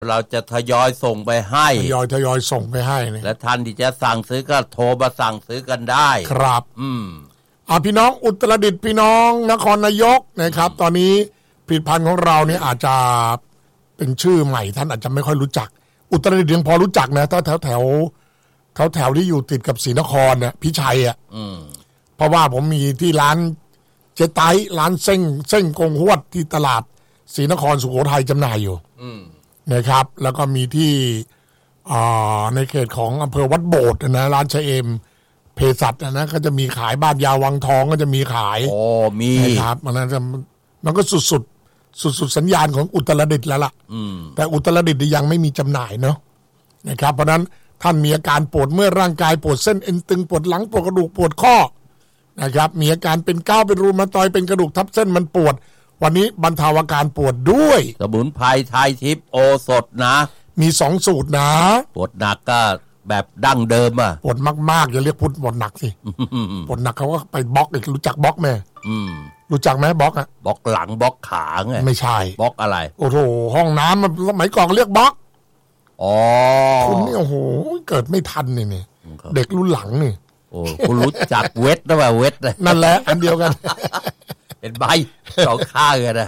เราจะทยอยส่งไปให้ทยอยส่งไปให้นะและท่านที่จะสั่งซื้อก็โทรมาสั่งซื้อกันได้ครับพี่น้องอุตรดิตถ์พี่น้องนครนายกนะครับตอนนี้ผลิตภัณฑ์ของเราเนี่ยอาจจะเป็นชื่อใหม่ท่านอาจจะไม่ค่อยรู้จักอุตรดิตถ์ยังพอรู้จักนะถ้าแถวที่อยู่ติดกับศรีนครเนี่ยพี่ชัยเพราะว่าผมมีที่ร้านเจ๊ไต้ร้านเส้งกงหวดที่ตลาดศรีนครสุโขทัยจำหน่ายอยู่นะครับแล้วก็มีที่ในเขตของอำเภอวัดโบสถ์นะร้านชะเอมเภสัชนะก็จะมีขายบ้านยาวังทองก็จะมีขายมีนะครับมันก็สุดสัญญาณของอุตรดิตถ์แล้วล่ะแต่อุตรดิตถ์ยังไม่มีจำหน่ายเนาะนะครับเพราะนั้นท่านมีอาการปวดเมื่อยร่างกายปวดเส้นเอ็นตึงปวดหลังปวดกระดูกปวดข้อนะครับมีอาการเป็นก้าวเป็นรูมาตอยเป็นกระดูกทับเส้นมันปวดวันนี้บรรเทาอาการปวดด้วยสมุนไพรไทยทิพย์โอสถนะมี2สูตรนะปวดหนักก็แบบดั้งเดิมปวดมากๆอย่าเรียกปวดหนักสิปวดหนักเขาก็ไปบล็อกอีกรู้จักบล็อกไหมรู้จักไหมบล็อกบล็อกหลังบล็อกขาไงไม่ใช่บล็อกอะไรโอ้โหห้องน้ำมันสมัยก่อนเรียกบล็อกคุณนี่โอ้โหเกิดไม่ทันนี่เด็กรุ่นหลังนี่โอ้คุณรู้จักเวทนะว่าเวทนั่นแหละอันเดียวกันเป็นใบสองข้างกันนะ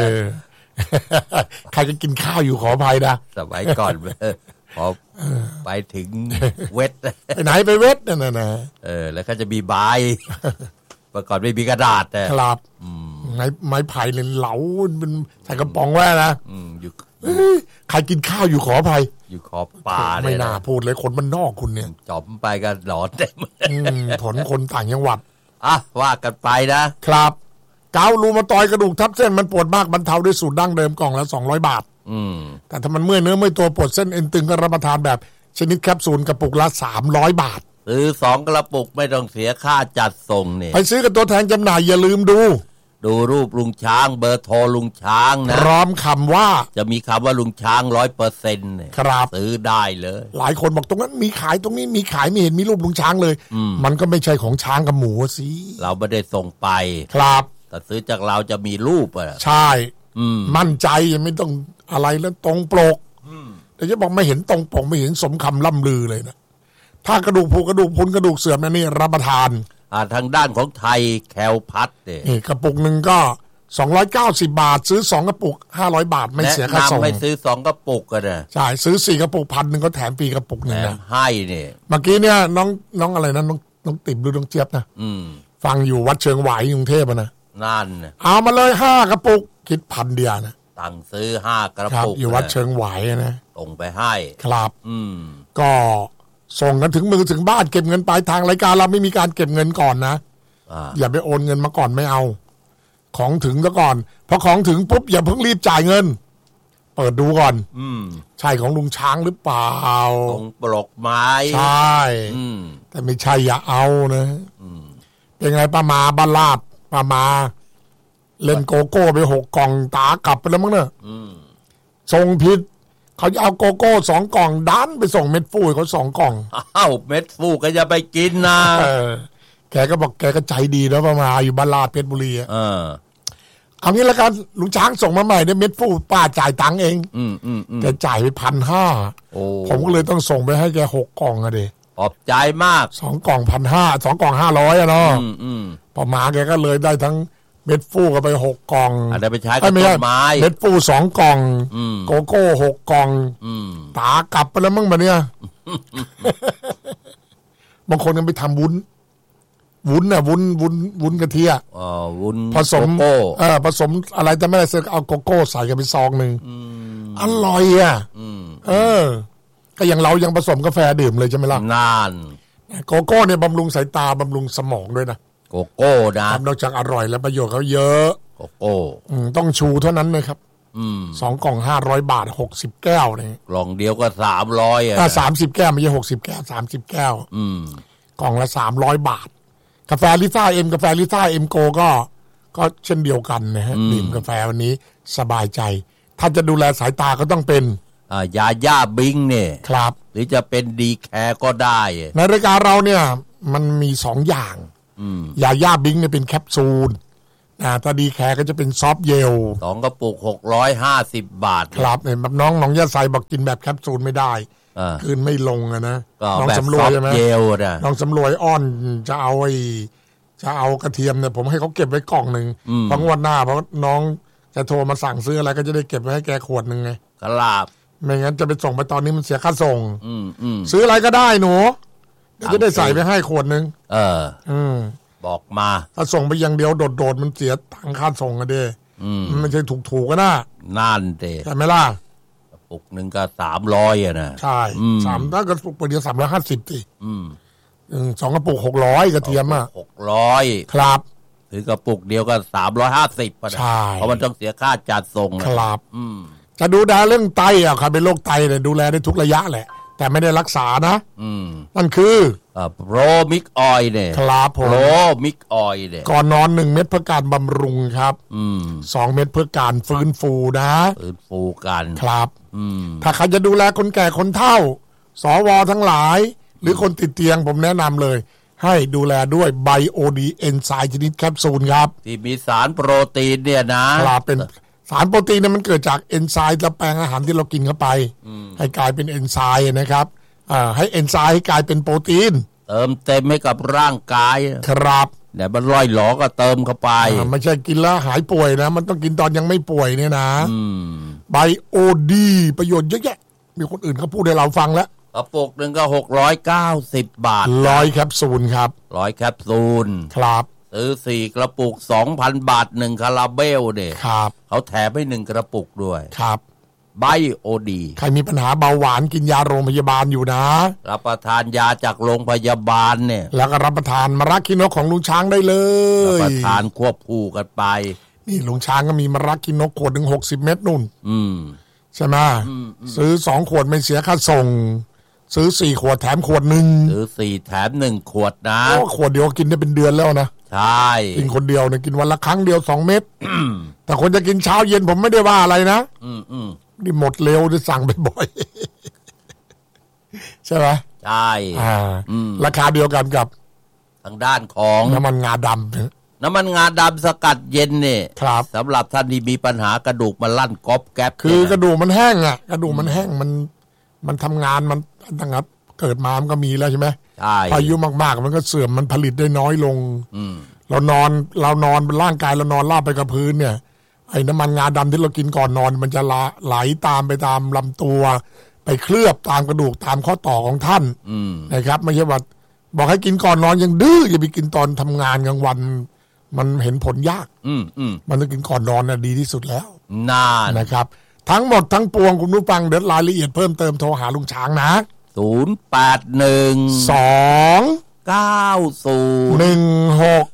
ใครจะกินข้าวอยู่ขออภัยนะสมัยก่อนพอไปถึงเวทไปไหนไปเวทนั่นนะแล้วก็จะมีใบเมื่อก่อนไม่มีกระดาษครับไม้ไผ่เลยเหลาเป็นใส่กระป๋องไว้นะอยู่ใครกินข้าวอยู่ขออภัยอยู่ขอบป่าไม่น่าพูดเลยคนมันนอกคุณเนี่ยจอมไปกันหลอนเต็มผลคนต่างจังหวัดว่ากันไปนะครับเกาลูมาตอยกระดูกทับเส้นมันปวดมากบรรเทาด้วยสูตรดั้งเดิมกล่องละ200 บาทแต่ถ้ามันเมื่อยเนื้อเมื่อยตัวปวดเส้นเอ็นตึงก็รับประทานแบบชนิดแคปซูลกระปุกละ300 บาทซื้อ2กระปุกไม่ต้องเสียค่าจัดส่งนี่ไปซื้อกับตัวแทนจำหน่ายอย่าลืมดูรูปลุงช้างเบอร์โทรลุงช้างนะพร้อมคำว่าจะมีคำว่าลุงช้าง 100% เนี่ยครับซื้อได้เลยหลายคนบอกตรงนั้นมีขายตรงนี้มีขายไม่เห็นมีรูปลุงช้างเลยมันก็ไม่ใช่ของช้างกับหมูสิเราไม่ได้ส่งไปครับแต่ซื้อจากเราจะมีรูปใช่มั่นใจไม่ต้องอะไรแล้วตรงปกแต่จะบอกไม่เห็นตรงปกไม่เห็นสมคำล่ำลือเลยนะถ้ากระดูกผุกระดูกพรุนกระดูกเสื่อมนี่รับประทานทางด้านของไทยแคลพัดนี่กระปุกนึงก็290 บาทซื้อ2กระปุก500 บาทไม่เสียค่าส่งไม่ซื้อ2กระปุกก็ได้ใช่ซื้อ4กระปุก1,000ก็แถมฟรีกระปุกนึงนะให้นี่เมื่อกี้เนี่ยน้องอะไรนะน้องติ๋มหรือน้องเจี๊ยบนะฟังอยู่วัดเชิงหวายกรุงเทพนะนั่นเอามาเลย5กระปุกคิด1,000เดียวนะตั้งซื้อ5กระปุกอยู่วัดเชิงหวายนะส่งไปให้ครับก็ส่งกันถึงมือถึงบ้านเก็บเงินปลายทางรายการเราไม่มีการเก็บเงินก่อนนะอย่าไปโอนเงินมาก่อนไม่เอาของถึงซะก่อนพอของถึงปุ๊บอย่าเพิ่งรีบจ่ายเงินเปิดดูก่อนใช่ของลุงช้างหรือเปล่าตรงปลอกไม้ใช่แต่ไม่ใช่อย่าเอานะเป็นไงป้ามาบ้านลาดป้ามาเล่นโกโก้ไป6 กล่องตากลับไปแล้วมั้งเนี่ยส่งผิดเขาจะเอาโกโก้2 กล่องดันไปส่งเม็ดฟูเขา2 กล่องเม็ดฟูก็จะไปกินนะแกก็บอกแกก็ใจดีแล้วมาอยู่บ้านลาดเพชรบุรีเอางี้ละกันลุงช้างส่งมาใหม่เนี่ยเม็ดฟูป้าจ่ายตังค์เองแกจ่ายไป1,500ผมก็เลยต้องส่งไปให้แก6 กล่องอะดิขอบใจมาก 2 กล่อง1,500 2 กล่อง500อะเนาะพอมาแกก็เลยได้ทั้งเม็ดฟูก็ไป6 กล่องได้ไปใช้กับต้นไม้เม็ดฟู2 กล่องโกโก้6 กล่องตากลับไปแล้วมั้งบัดเนี้ยบางคนก็ไปทำวุ้นน่ะวุ้นกะทิวุ้นผสมผสมอะไรแต่ไม่ได้ซื้อเอาโกโก้ใส่กันไปซองนึงอร่อยก็อย่างเรายังผสมกาแฟดื่มเลยใช่ไหมล่ะนานโกโก้เนี่ยบำรุงสายตาบำรุงสมองด้วยนะโกโก้นะนอกจากอร่อยแล้วประโยชน์เขาเยอะโกโก้ต้องชูเท่านั้นเลยครับ2 กล่อง500 บาท60 แก้วนี่กล่องเดียวก็300 30 แก้วไม่ใช่60 แก้ว30 แก้วกล่องละ300 บาทกาแฟลิซ่ากาแฟลิซ่าโกก็เช่นเดียวกันนะฮะดื่มกาแฟวันนี้สบายใจถ้าจะดูแลสายตาก็ต้องเป็นยาย่าบิงเนี่ยครับหรือจะเป็นดีแคร์ก็ได้ในรายการเราเนี่ยมันมี2 อย่างยาย่าบิงเนี่ยเป็นแคปซูลถ้าดีแคร์ก็จะเป็นซอฟต์เยล 2 กระปุก650 บาทครับเนี่ยแบบน้องยาไซบอกกินแบบแคปซูลไม่ได้คืนไม่ลงนะน้องสำรวยใช่ไหมน้องสำรวยอ้อนจะเอากระเทียมเนี่ยผมให้เขาเก็บไว้กล่องหนึ่งเพราะวันหน้าเพราะน้องจะโทรมาสั่งซื้ออะไรก็จะได้เก็บไว้ให้แกขวดหนึ่งไงครับไม่งั้นจะไปส่งไปตอนนี้มันเสียค่าส่งซื้ออะไรก็ได้หนูจะได้ใส่ไปให้ขวดหนึ่งบอกมาถ้าส่งไปอย่างเดียวโดดมันเสียตังค่าส่งอะเด้มันไม่ใช่ถูกก็น่านั่นเด้ใช่ไหมล่ะกระปุกหนึ่งก็300อ่ะนะใช่3ถ้ากระปุกเดียว350สิ2 กระปุก600กระเทียมอ่ะ 600 ครับหรือกระปุกเดียวก็350 ใช่เพราะมันต้องเสียค่าจัดส่งครับจะดูแลเรื่องไตใครเป็นโรคไตเนี่ยดูแลได้ทุกระยะแหละแต่ไม่ได้รักษานะนั่นคือโปรมิกออยล์เนี่ยครับผมโปรมิกออยล์เนี่ยก่อนนอน1 เม็ดเพื่อการบำรุงครับ2 เม็ดเพื่อการฟื้นฟูนะฟื้นฟูกันครับถ้าใครจะดูแลคนแก่คนเฒ่าสวทั้งหลายหรือคนติดเตียงผมแนะนำเลยให้ดูแลด้วยไบโอดีเอนไซม์ชนิดแคปซูลครับที่มีสารโปรตีนเนี่ยนะครับเป็นสารโปรตีนเนี่ยมันเกิดจากเอนไซม์แปลงอาหารที่เรากินเข้าไปให้กลายเป็นเอนไซม์นะครับให้เอนไซม์ให้กลายเป็นโปรตีนเติมเต็มให้กับร่างกายครับเนี่ยมันร่อยหลอก็เติมเข้าไปไม่ใช่กินแล้วหายป่วยนะมันต้องกินตอนยังไม่ป่วยเนี่ยนะไบโอดีประโยชน์เยอะแยะมีคนอื่นเขาพูดให้เราฟังแล้วกระปุกหนึ่งก็690 บาท 100 แคปซูลครับ 100 แคปซูลครับซื้อ4 กระปุก 2,000 บาท1 คาราเบลเนี่ยครับเขาแถมให้1 กระปุกด้วยครับไบโอดีใครมีปัญหาเบาหวานกินยาโรงพยาบาลอยู่นะรับประทานยาจากโรงพยาบาลเนี่ยแล้วก็รับประทานมะระคินกของลุงช้างได้เลยรับประทานควบคู่กันไปนี่ลุงช้างก็มีมะระคินกขวดถึง60 เม็ดนู่นใช่ไหมซื้อ2 ขวดไม่เสียค่าส่งซื้อ4 ขวดแถมขวดหนึ่งซื้อ4แถม1 ขวดนะขวดเดียวกินได้เป็นเดือนแล้วนะใช่กินคนเดียวเนี่ยกินวันละครั้งเดียว2 เม็ดแต่คนจะกินเช้าเย็นผมไม่ได้ว่าอะไรนะนี่หมดเร็วจะสั่งบ่อยๆใช่ไหมใช่ราคาเดียวกันกับทางด้านของน้ำมันงาดำน้ำมันงาดำสกัดเย็นเนี่ยครับสำหรับท่านที่มีปัญหากระดูกมันลั่นก๊อบแก๊บคือกระดูกมันแห้งอ่ะกระดูกมันแห้งมันทำงานมันตั้งแต่เกิดมามันก็มีแล้วใช่ไหมใช่พออายุมากๆมันก็เสื่อมมันผลิตได้น้อยลงเรานอนร่างกายเรานอนราบไปกับพื้นเนี่ยไอ้น้ำมันงาดำที่เรากินก่อนนอนมันจะไหลตามไปตามลำตัวไปเคลือบตามกระดูกตามข้อต่อของท่านนะครับไม่ใช่ว่าบอกให้กินก่อนนอนยังดื้ออย่าไปกินตอนทำงานกลางวันมันเห็นผลยากมันต้องกินก่อนนอนน่ะดีที่สุดแล้วน่านะครับทั้งหมดทั้งปวงคุณผู้ฟังเดี๋ยวรายละเอียดเพิ่มเติมโทรหาลุงช้างนะ 081 290 1691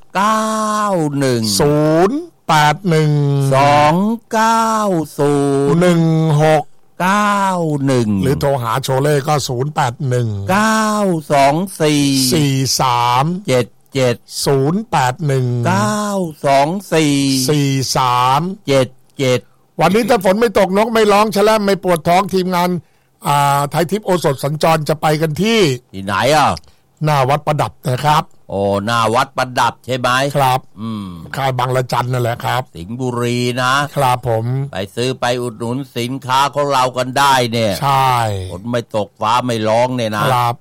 081 290 1691 หรือโทรหาโชเล่ก็081 924 43 77 081 924 43 77 วันนี้ถ้าฝนไม่ตกนกไม่ร้องแฉลมไม่ปวดท้องทีมงานไทยทิพย์โอสถสัญจรจะไปกันที่ไหนอ่ะหน้าวัดประดับนะครับโอ้หน้าวัดประดับใช่ไหมครับค่ายบางละจันนั่นแหละครับสิงห์บุรีนะครับผมไปซื้อไปอุดหนุนสินค้าของเรากันได้เนี่ยใช่ฝนไม่ตกฟ้าไม่ร้องเนี่ยนะครับ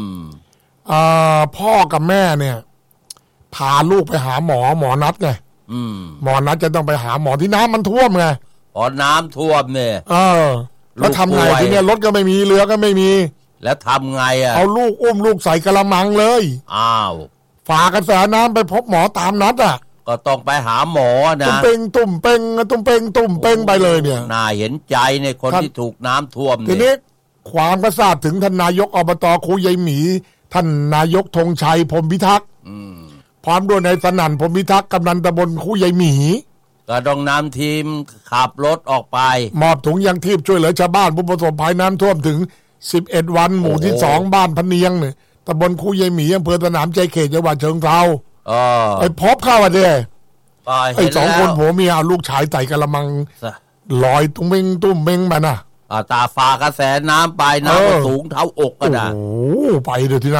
พ่อกับแม่เนี่ยพาลูกไปหาหมอนัดไงหมอนัดจะต้องไปหาหมอที่น้ำมันท่วมไงพอน้ำท่วมเนี่ยแล้วทำไงทีเนี้ยรถก็ไม่มีเรือก็ไม่มีแล้วทำไงอ่ะเอาลูกอุ้มลูกใส่กระมังเลยอ้าวฝากระแสน้ำไปพบหมอตามนัดอ่ะก็ต้องไปหาหมอนะตุ่มเป่งไปเลยเนี่ยน่าเห็นใจในคนที่ถูกน้ำท่วมทีนี้ความประสาทถึงท่านนายกอบต.คูยายหมีท่านนายกธงชัยพรหมพิทักษ์พร้อมด้วยนายสนั่นพรหมพิทักษ์กำนันตำบลคูยายหมีก็ต้องนำทีมขับรถออกไปมอบถุงยังชีพช่วยเหลือชาวบ้านผู้ประสบภัยน้ำท่วมถึง11 วันหมู่ที่2บ้านพะเนียงเนี่ยตำบลคูยายหมีอำเภอสนามชัยเขตจังหวัดเชิงเทราไอ้พบเข้ามาเนี่ยไอ้2 คนผัวเมียเอาลูกชายใส่กระมังลอยตุ้มเม้งมาน่ะตาฟ้ากระแสน้ำไปน้ำสูงเท่าอกก็ได้โอ้ไปเดี๋ยวที่นั่นเนาะ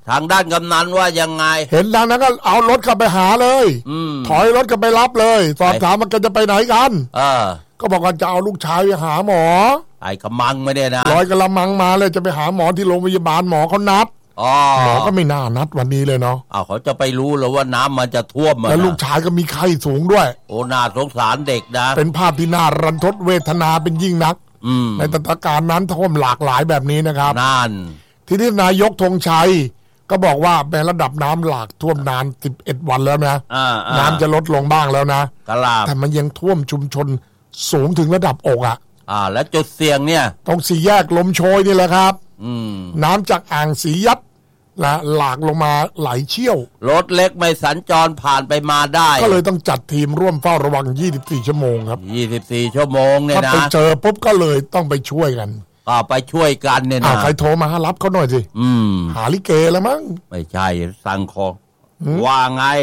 ทางด้านกำนันว่ายังไงเห็นดังนั้นก็เอารถเข้าไปหาเลยถอยรถเข้าไปรับเลยสอบถามมันก็จะไปไหนกันก็บอกว่าจะเอาลูกชายไปหาหมอไอ้กระมังไม่ได้นะร้อยกระมังมาเลยจะไปหาหมอที่โรงพยาบาลหมอเขานัดหมอก็ไม่น่านัดวันนี้เลยเนาะเขาจะไปรู้หรือว่าน้ำมันจะท่วมแล้วลูกชายก็มีไข้สูงด้วยโอ้น่าสงสารเด็กนะเป็นภาพที่น่ารันทดเวทนาเป็นยิ่งนักในสถานการณ์นั้นท่วมหลากหลายแบบนี้นะครับนั่นที่นี่นายกธงชัยก็บอกว่าแม้ระดับน้ำหลากท่วมนาน11 วันแล้วนะน้ำจะลดลงบ้างแล้วนะแต่มันยังท่วมชุมชนสูงถึงระดับอกแล้วจุดเสี่ยงเนี่ยตรงสี่แยกลมโชยนี่แหละครับน้ำจากอ่างสียัดและหลากลงมาไหลเชี่ยวรถเล็กไม่สัญจรผ่านไปมาได้ก็เลยต้องจัดทีมร่วมเฝ้าระวัง24 ชั่วโมงครับ 24 ชั่วโมงเนี่ยนะถ้าไปเจอปุ๊บก็เลยต้องไปช่วยกันไปช่วยกันเนี่ยนะใครโทรมารับเขาหน่อยสิหาลิเกแล้วมั้งไม่ใช่สั่งของว่าไง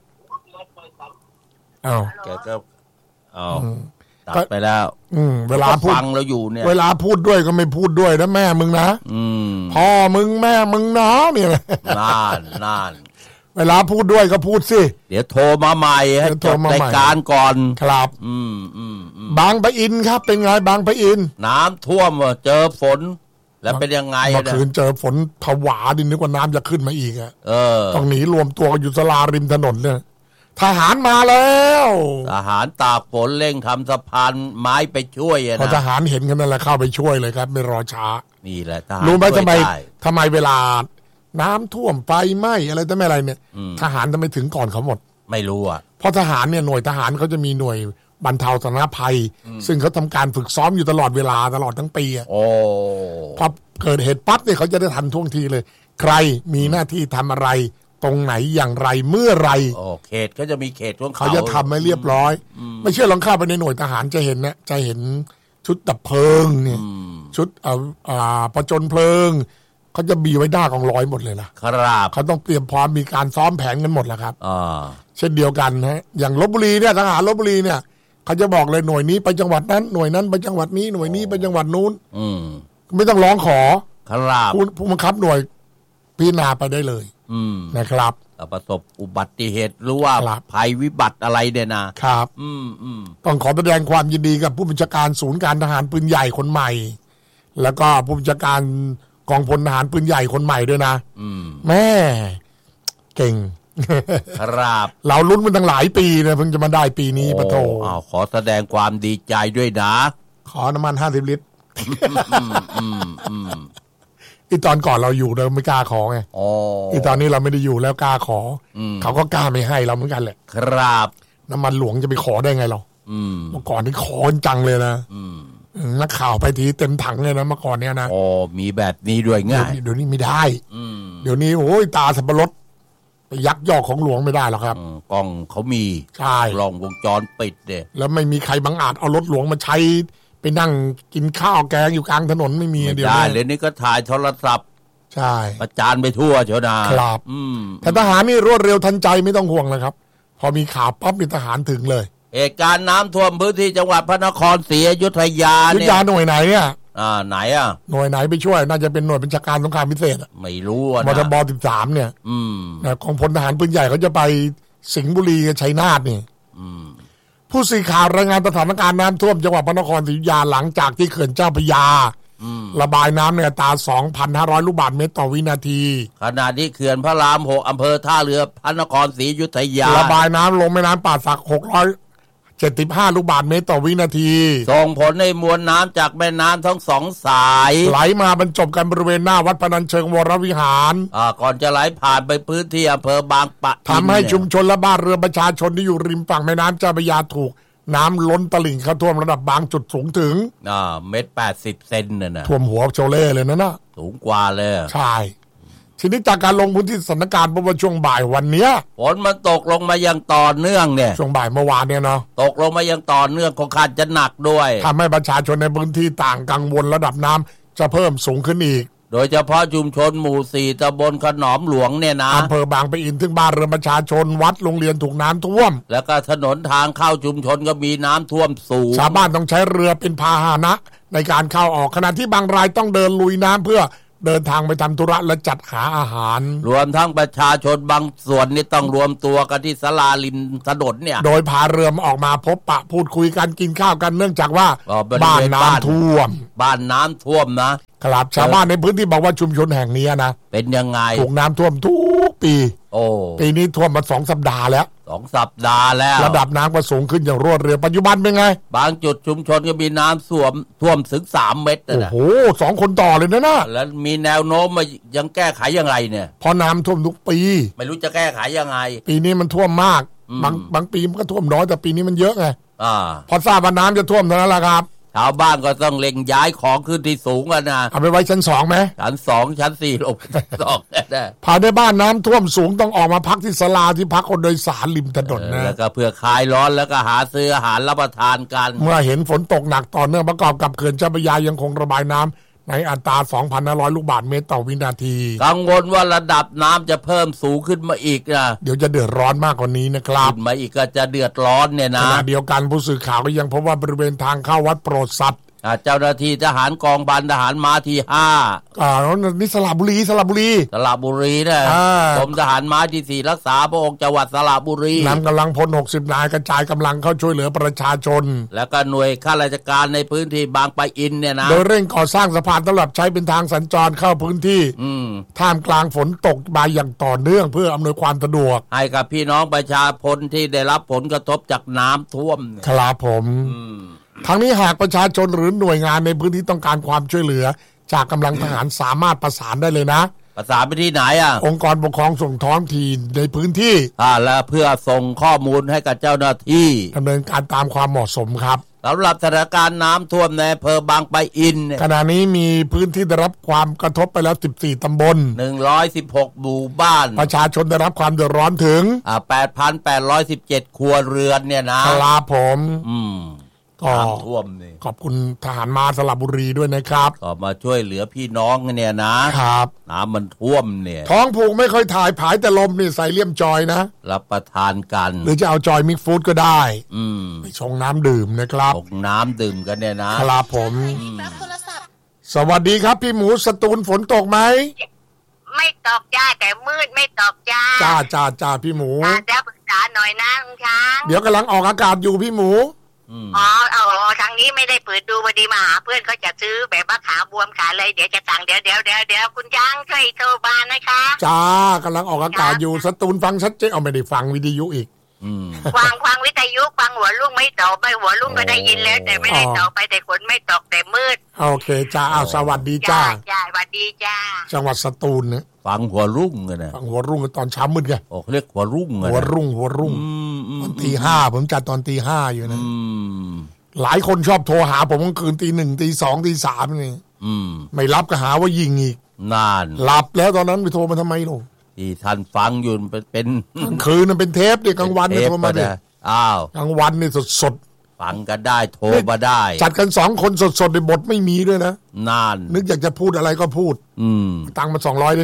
แกก็ตัดไปแล้วเวลาพูดฟังแล้วอยู่เนี่ยเวลาพูดด้วยก็ไม่พูดด้วยนะแม่มึงนะพ่อมึงแม่มึงนะเนี่ยนั่นเวลาพูดด้วยก็พูดสิเดี๋ยวโทรมาใหม่ให้จบรายการก่อนครับบางปะอินครับเป็นไงบางปะอินน้ำท่วมเจอฝนแล้วเป็นยังไงเมื่อคืนเจอฝนผวาดินนึกว่าน้ำจะขึ้นมาอีกต้องหนีรวมตัวกันอยู่ศาลาริมถนนเนี่ยทหารมาแล้วทหารตากฝนเร่งทำสะพานไม้ไปช่วยนะพอทหารเห็นกันนั่นแหละเข้าไปช่วยเลยครับไม่รอช้านี่แหละทหารรู้ไหมทำไมเวลาน้ำท่วมไฟไหม้อะไรตั้งไม่อะไรเนี่ยทหารทำไมถึงก่อนเขาหมดไม่รู้เพราะทหารเนี่ยหน่วยทหารเขาจะมีหน่วยบรรเทาสาธารณภัยซึ่งเขาทำการฝึกซ้อมอยู่ตลอดเวลาตลอดทั้งปีพอเกิดเหตุปั๊บเนี่ยเขาจะได้ทันท่วงทีเลยใครมีหน้าที่ทำอะไรตรงไหนอย่างไรเมื่อไรเขตก็จะมีเขตของเขาจะทำให้เรียบร้อยไม่เชื่อลองเข้าไปในหน่วยทหารจะเห็นนะจะเห็นชุดดับเพลิงเนี่ยชุดประจนเพลิงเขาจะบีไว้หน้ากองร้อยหมดเลยนะครับเขาต้องเตรียมพร้อมมีการซ้อมแผนกันหมดแล้วครับเช่นเดียวกันฮะอย่างลพบุรีเนี่ยทหารลพบุรีเนี่ยเขาจะบอกเลยหน่วยนี้ไปจังหวัดนั้นหน่วยนั้นไปจังหวัดนี้หน่วยนี้ไปจังหวัดนู้นไม่ต้องร้องขอผู้บังคับหน่วยพิจารณาไปได้เลยนะครับประสบอุบัติเหตุหรือว่าภัยวิบัติอะไรเนี่ยนะครับต้องขอแสดงความยินดีกับผู้บัญชาการศูนย์การทหารปืนใหญ่คนใหม่แล้วก็ผู้บัญชาการกองพลทหารปืนใหญ่คนใหม่ด้วยนะแม่เก่งครับเราลุ้นมันตั้งหลายปีนะเพิ่งจะมาได้ปีนี้ปะโถขอแสดงความดีใจด้วยนะขอน้ำมัน50 ลิตรอีตอนก่อนเราอยู่เราไม่กล้าขอไงอีตอนนี้เราไม่ได้อยู่แล้วกล้าขอเขาก็กล้าไม่ให้เราเหมือนกันแหละครับน้ำมันหลวงจะไปขอได้ไงเราเมื่อก่อนนี่ขอจังเลยนะนักข่าวไปทีเต็มถังเลยนะเมื่อก่อนเนี้ยนะมีแบบนี้ด้วยง่ายเดี๋ยวนี้ไม่ได้เดี๋ยวนี้โอ้ยตาสับปะรดไปยักยอกของหลวงไม่ได้หรอกครับกล้องเขามีใช่กล้องวงจรปิดเด้แล้วไม่มีใครบังอาจเอารถหลวงมาใช้ไปนั่งกินข้าวแกงอยู่กลางถนนไม่มีเดี๋ยวได้เลยนี่ก็ถ่ายโทรศัพท์ใช่ประจานไปทั่วเชียวนะครับแต่ทหารนี่รวดเร็วทันใจไม่ต้องห่วงนะครับพอมีข่าวปั๊บมีทหารถึงเลยเหตุการณ์น้ำท่วมพื้นที่จังหวัดพระนครศรีอยุธยาเนี่ยหน่วยไหนเนี่ยไหนหน่วยไหนไปช่วยน่าจะเป็นหน่วยบัญชาการสงครามพิเศษไม่รู้มทบ13เนี่ยของพลทหารปืนใหญ่เขาจะไปสิงห์บุรีกับชัยนาทนี่ผู้สื่อข่าวรายงานสถานการณ์น้ำท่วมจังหวัดพระนครศรีอยุธยาหลังจากที่เขื่อนเจ้าพระยาระบายน้ำในอัตรา 2,500 ลูกบาศก์เมตรต่อวินาทีขณะที่เขื่อนพระราม6อำเภอท่าเรือพระนครศรีอยุธยาระบายน้ำลงแม่น้ำป่าสัก675 ลูกบาศก์เมตรต่อวินาทีส่งผลให้มวลน้ำจากแม่น้ำทั้งสองสายไหลมาบรรจบกันบริเวณหน้าวัดพนัญเชิงวรวิหารก่อนจะไหลผ่านไปพื้นที่อำเภอบางปะอินทำให้ชุมชนและบ้านเรือนประชาชนที่อยู่ริมฝั่งแม่น้ำเจ้าพระยาถูกน้ำล้นตลิ่งเข้าท่วมระดับบางจุดสูงถึง 1.80 เซนน่ะท่วมหัวโชเล่เลยนะสูงกว่าเลยใช่ทีนี้จากการลงพื้นที่สถานการณ์เพราะว่าช่วงบ่ายวันนี้ฝนมันตกลงมาอย่างต่อเนื่องเนี่ยช่วงบ่ายเมื่อวานเนี่ยเนาะตกลงมาอย่างต่อเนื่องคงคาดจะหนักด้วยทำให้ประชาชนในพื้นที่ต่างกังวลระดับน้ำจะเพิ่มสูงขึ้นอีกโดยเฉพาะชุมชนหมู่4ตำบลขนอมหลวงเนี่ยนะอำเภอบางปะอินถึงบ้านเรือนประชาชนวัดโรงเรียนถูกน้ำท่วมแล้วก็ถนนทางเข้าชุมชนก็มีน้ำท่วมสูงชาวบ้านต้องใช้เรือเป็นพาหนะในการเข้าออกขณะที่บางรายต้องเดินลุยน้ำเพื่อเดินทางไปทำธุระและจัดหาอาหารรวมทั้งประชาชนบางส่วนนี่ต้องรวมตัวกันที่ศาลาริมถนนเนี่ยโดยพาเรือออกมาพบปะพูดคุยกันกินข้าวกันเนื่องจากว่าบ้านน้ำท่วมนะครับชาวบ้านในพื้นที่บอกว่าชุมชนแห่งนี้นะเป็นยังไงถูกน้ำท่วมทุกปีปีนี้ท่วมมา2 สัปดาห์แล้ว 2 สัปดาห์แล้วระดับน้ำก็สูงขึ้นอย่างรวดเร็วปัจจุบันเป็นไงบางจุดชุมชนก็มีน้ำท่วมถึง3 เมตรนะโอ้โห2 คนต่อเลยนะแล้วมีแนวโน้มมายังแก้ไขยังไงเนี่ยพอน้ำท่วมทุกปีไม่รู้จะแก้ไขยังไงปีนี้มันท่วมมากบางปีมันก็ท่วมน้อยแต่ปีนี้มันเยอะไงพอทราบว่าน้ำจะท่วมเท่านั้นแหละครับชาวบ้านก็ต้องเล็งย้ายของขึ้นที่สูงกันนะเอาไปไว้ชั้น2ไหมชั้น2ชั้น4ลงชั้น2ได้ภายในบ้านน้ำท่วมสูงต้องออกมาพักที่ศาลาที่พักคนโดยสารริมถนนนะแล้วก็เพื่อคลายร้อนแล้วก็หาซื้ออาหารรับประทานกันเมื่อเห็นฝนตกหนักต่อเนื่องประกอบกับเขื่อนเจ้าพระยายังคงระบายน้ำในอัตรา 2,500 ลูกบาศก์เมตรต่อวินาทีกังวลว่าระดับน้ำจะเพิ่มสูงขึ้นมาอีกนะเดี๋ยวจะเดือดร้อนมากกว่านี้นะครับขึ้นมาอีกก็จะเดือดร้อนเนี่ยนะขณะเดียวกันผู้สื่อข่าวก็ยังพบว่าบริเวณทางเข้าวัดโปรดสัตว์เจ้าหน้าที่ทหารกองพันทหารม้าที่5 นี่สระบุรีนะกรมทหารม้าที่4รักษาพระองค์จังหวัดสระบุรีนำกำลังพล60 นายกระจายกำลังเข้าช่วยเหลือประชาชนแล้วก็หน่วยข้าราชการในพื้นที่บางปะอินเนี่ยนะโดยเร่งก่อสร้างสะพานสำหรับใช้เป็นทางสัญจรเข้าพื้นที่ท่ามกลางฝนตกมาอย่างต่อเนื่องเพื่ออำนวยความสะดวกให้กับพี่น้องประชาชนที่ได้รับผลกระทบจากน้ำท่วมครับผมทั้งนี้หากประชาชนหรือหน่วยงานในพื้นที่ต้องการความช่วยเหลือจากกำลังทหารสามารถประสานได้เลยนะประสานไปที่ไหนองค์กรปกครองส่งท้องถิ่นในพื้นที่และเพื่อส่งข้อมูลให้กับเจ้าหน้าที่ดำเนินการตามความเหมาะสมครับสำหรับสถานการณ์น้ำท่วมในอำเภอบางปะอินขณะนี้มีพื้นที่ได้รับความกระทบไปแล้ว14 ตำบล 116 หมู่บ้านประชาชนได้รับความเดือดร้อนถึง 8,817 ครัวเรือนเนี่ยนะครับผมน้ำท่วมนี่ขอบคุณทหารมาสระบุรีด้วยนะครับก็มาช่วยเหลือพี่น้องเนี่ยนะครับน้ำมันท่วมเนี่ยท้องผูกไม่ค่อยถ่ายผายแต่ลมนี่ใส่เลี่ยมจอยนะรับประทานกันหรือจะเอาจอยมิกฟู้ดก็ได้ไปชงน้ำดื่มนะครับชงน้ำดื่มกันเนี่ยนะครับผมสวัสดีครับพี่หมูสตูลฝนตกไหมไม่ตกจ้าแต่มืดไม่ตกจ้าจ้าพี่หมูเดี๋ยวปรึกษาหน่อยนะลุงช้างเดี๋ยวกำลังออกอากาศอยู่พี่หมูทางนี้ไม่ได้เปิดดูพอดีมาหาเพื่อนเขาจะซื้อแบบว่าขาบวมขาเลยเดี๋ยวจะสั่งเดี๋ยวคุณช้างช่วยโทรมานะคะจ้ากำลังออกอากาศอยู่สตูลฟังชัดเจนไม่ได้ฟังวิทยุอีกฟังวิทยุฟังหัวลุ่งไม่ตกไปหัวลุ่งก็ได้ยินแล้วแต่ไม่ได้ตกไปแต่ฝนไม่ตกแต่มืดโอเคจ้าสวัสดีจ้าสวัสดีจ้าจังหวัดสตูลเนี่ยฟังหัวรุ่งกันนะฟังหัวรุ่งตอนเช้ามืดไงเรียกหัวรุ่งหัวรุ่งตอนตี 5ผมจัดตอนตี 5อยู่นะหลายคนชอบโทรหาผมกลางคืนตี 1ตี 2ตี 3นี่ไม่รับก็หาว่ายิงอีกนานหลับแล้วตอนนั้นไปโทรมาทำไมลูกที่ท่านฟังอยู่เป็นกลางคืนมันเป็นเทปดิกลางวันเนี่ยโทรมาดิกลางวันนี่สดฟังกันได้โทรมาได้จัดกัน2 คนสดในบทไม่มีด้วยนะนานนึกอยากจะพูดอะไรก็พูดตังค์มา200ดิ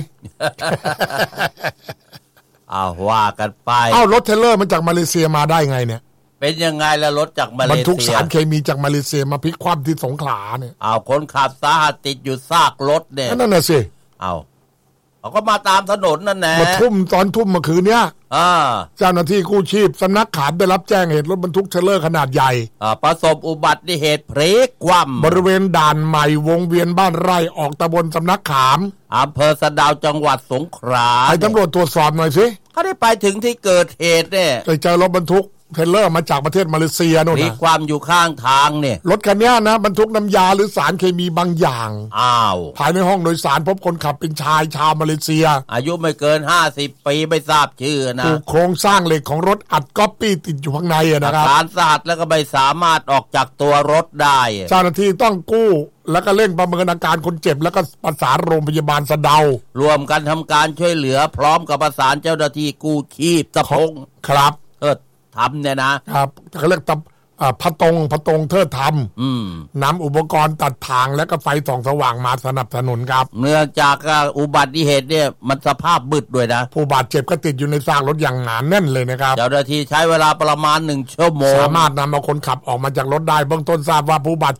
ว่ากันไปรถเทรลเลอร์มันจากมาเลเซียมาได้ไงเนี่ยเป็นยังไงล่ะรถจากมาเลเซียบรรทุกสารเคมีจากมาเลเซียมาพลิกคว่ำที่สงขลาเนี่ยคนขับสาหัสติดอยู่ซากรถเนี่ยนั่นน่ะสิเขาก็มาตามถนนนั่นแหละตอนทุ่มเมื่อคืนเนี้ยเจ้าหน้าที่กู้ชีพสำนักข่าวได้รับแจ้งเหตุรถบรรทุกเทรลเลอร์ขนาดใหญ่ประสบอุบัติเหตุเพลกคว่ำบริเวณด่านใหม่วงเวียนบ้านไร่ออกตำบลสำนักขามอำเภอสะดาวจังหวัดสงขลาให้ตำรวจตรวจสอบหน่อยสิเขาได้ไปถึงที่เกิดเหตุเนี่ยไปเจอรถบรรทุกเทรลเลอร์มาจากประเทศมาเลเซียโน่นมีความอยู่ข้างทางเนี่ยรถคันนี้นะบรรทุกน้ำยาหรือสารเคมีบางอย่างภายในห้องโดยสารพบคนขับเป็นชายชาวมาเลเซียอายุไม่เกิน50 ปีไม่ทราบชื่อนะถูกโครงสร้างเหล็กของรถอัดก๊อปปี้ติดอยู่ข้างในนะครับอาการสาหัสแล้วก็ไม่สามารถออกจากตัวรถได้เจ้าหน้าที่ต้องกู้แล้วก็เร่งประเมินอาการคนเจ็บแล้วก็ประสานโรงพยาบาลสะเดารวมกันทำการช่วยเหลือพร้อมกับประสานเจ้าหน้าที่กู้ชีพตะพงครับทำเนี่ยนะครับเขาเรียกพะตงเทิดธรรมนำอุปกรณ์ตัดทางและก็ไฟส่องสว่างมาสนับสนุนครับเนื่องจากอุบัติเหตุเนี่ยมันสภาพมืดด้วยนะผู้บาดเจ็บก็ติดอยู่ในซากรถอย่างหนาแน่นเลยนะครับเจ้าหน้าที่ใช้เวลาประมาณ1 ชั่วโมงสามารถนำเอาคนขับออกมาจากรถได้เบื้องต้นทราบว่าผู้บาดเจ็บ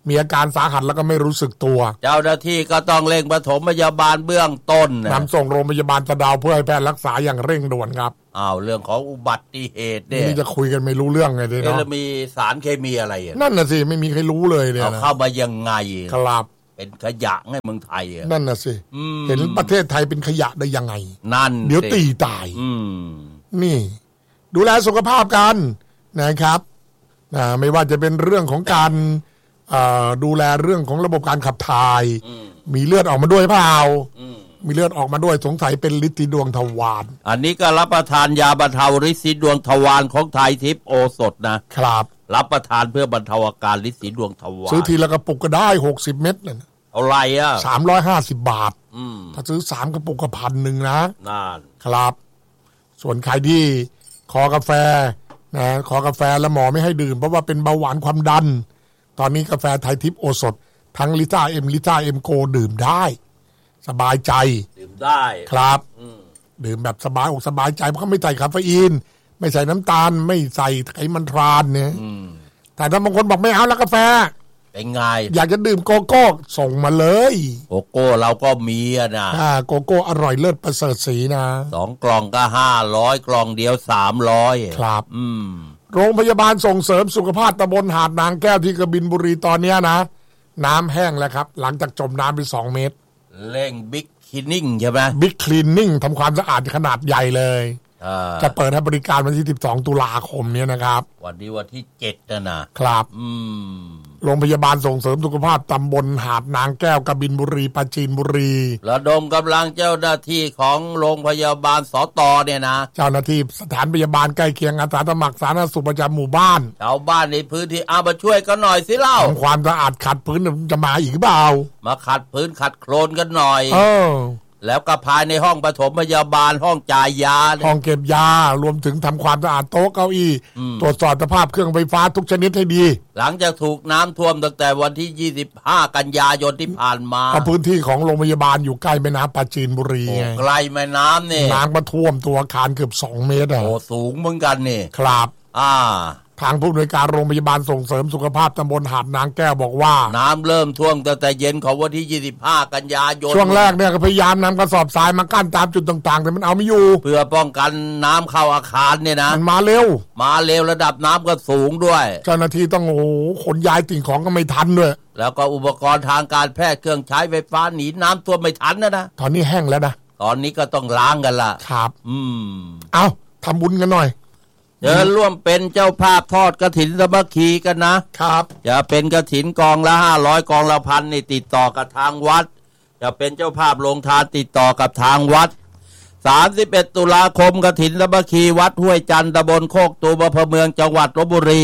มีอาการสาหัสแล้วก็ไม่รู้สึกตัวเจ้าหน้าที่ก็ต้องเร่งปฐมพยาบาลเบื้องต้นนำส่งโรงพยาบาลสะดาวเพื่อให้แพทย์รักษาอย่างเร่งด่วนครับเรื่องของอุบัติเหตุเนี่ยนี่จะคุยกันไม่รู้เรื่องไงเนาะแล้วมีสารเคมีอะไรนั่นน่ะสิไม่มีใครรู้เลยเนี่ยเข้ามายังไงครับเป็นขยะในเมืองไทยนั่นน่ะสิเห็นประเทศไทยเป็นขยะได้ยังไงนั่นเดี๋ยวตีตายนี่ดูแลสุขภาพกันนะครับไม่ว่าจะเป็นเรื่องของการดูแลเรื่องของระบบการขับถ่ายมีเลือดออกมาด้วยเปล่ามีเลือดออกมาด้วยสงสัยเป็นฤทธิ์สีดวงทวารอันนี้ก็รับประทานยาบรรเทาฤทธิ์สีดวงทวารของไทยทิพย์โอสถนะครับรับประทานเพื่อบรรเทาอาการฤทธิ์สีดวงทวารซื้อทีละกระปุกก็ได้60 เม็ดน่ะเท่าไหร่ 350 บาทถ้าซื้อ3กระปุกก็1,000นะนั่นครับส่วนใครที่ขอกาแฟนะขอกาแฟแล้วหมอไม่ให้ดื่มเพราะว่าเป็นเบาหวานความดันตอนนี้กาแฟไทยทิพย์โอสถทั้งลิต้าเอ็มโกดื่มได้สบายใจดื่มได้ครับดื่มแบบสบายอกสบายใจเพราะไม่ใส่คาเฟอีนไม่ใส่น้ำตาลไม่ใส่ไขมันทรานเนี่ยแต่ถ้าบางคนบอกไม่เอาแล้วกาแฟเป็นไงอยากจะดื่มโกโก้ส่งมาเลยโกโก้เราก็มีนะโกโก้อร่อยเลิศประเสริฐศรีนะ 2 กล่องก็500กล่องเดียว300 ครับโรงพยาบาลส่งเสริมสุขภาพตำบลหาดนางแก้วที่กบินบุรีตอนนี้นะน้ำแห้งแล้วครับหลังจากจมน้ำไป2 เมตรเร่งบิ๊กคลีนนิ่งใช่ไหมบิ๊กคลีนนิ่งทำความสะอาดขนาดใหญ่เลยจะเปิดให้บริการวันที่12 ตุลาคมนี้นะครับวันที่7 นะครับโรงพยาบาลส่งเสริมสุขภาพตำบลหาดนางแก้วกบินบุรีปราจีนบุรีระดมกำลังเจ้าหน้าที่ของโรงพยาบาลสต.เนี่ยนะเจ้าหน้าที่สถานพยาบาลใกล้เคียงอาสาสมัครสาธารณสุขประจำหมู่บ้านชาวบ้านในพื้นที่มาช่วยกันหน่อยสิเล่าทำความสะอาดขัดพื้นจะมาอีกเปล่ามาขัดพื้นขัดโคลนกันหน่อยแล้วก็ภายในห้องปฐมพยาบาลห้องจ่ายยาห้องเก็บยารวมถึงทำความสะอาดโต๊ะเก้าอี้ตรวจสอบสภาพเครื่องไฟฟ้าทุกชนิดให้ดีหลังจากถูกน้ำท่วมตั้งแต่วันที่25 กันยายนที่ผ่านมาพื้นที่ของโรงพยาบาลอยู่ใกล้แม่น้ำปราจีนบุรีไงใกล้แม่น้ำนี่น้ำมาท่วมตัวอาคารเกือบ2 เมตรสูงเหมือนกันนี่ครับทางผู้อำนวยการโรงพยาบาลส่งเสริมสุขภาพตำบลหาดนางแก้วบอกว่าน้ำเริ่มท่วมตั้งแต่เย็นของวันที่25 กันยายนช่วงแรกเนี่ยก็พยายามนำกระสอบทรายมากั้นตามจุดต่างๆแต่มันเอาไม่อยู่เพื่อป้องกันน้ำเข้าอาคารเนี่ยนะมันมาเร็วระดับน้ำก็สูงด้วยเจ้าหน้าที่ต้องขนย้ายสิ่งของก็ไม่ทันด้วยแล้วก็อุปกรณ์ทางการแพทย์เครื่องใช้ไฟฟ้าหนีน้ำท่วมไม่ทันนะตอนนี้แห้งแล้วนะตอนนี้ก็ต้องล้างกันละครับเอาทำบุญกันหน่อยเดินร่วมเป็นเจ้าภาพทอดกฐินสามัคคีกันนะครับจะเป็นกฐินกองละ500กองละ1,000นี่ติดต่อกับทางวัดจะเป็นเจ้าภาพโรงทานติดต่อกับทางวัด31 ตุลาคมกฐินสามัคคีวัดห้วยจันทร์ตำบลโคกตูมอำเภอเมืองจังหวัดลพบุรี